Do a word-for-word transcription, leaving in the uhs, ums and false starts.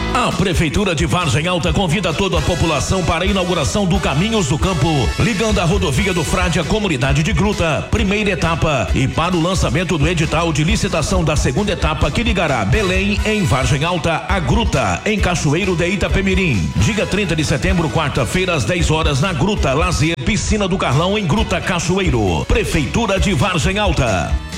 A Prefeitura de Vargem Alta convida toda a população para a inauguração do Caminhos do Campo, ligando a rodovia do Frade à comunidade de Gruta, primeira etapa, e para o lançamento do edital de licitação da segunda etapa, que ligará Belém, em Vargem Alta, a Gruta, em Cachoeiro de Itapemirim. Dia trinta de setembro, quarta-feira, às dez horas, na Gruta Lazer, Piscina do Carlão, em Gruta, Cachoeiro. Prefeitura de Vargem Alta.